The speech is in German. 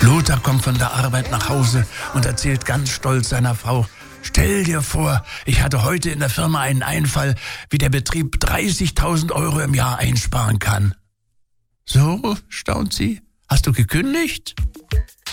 Lothar kommt von der Arbeit nach Hause und erzählt ganz stolz seiner Frau: Stell dir vor, ich hatte heute in der Firma einen Einfall, wie der Betrieb 30.000 Euro im Jahr einsparen kann. So, staunt sie. Hast du gekündigt?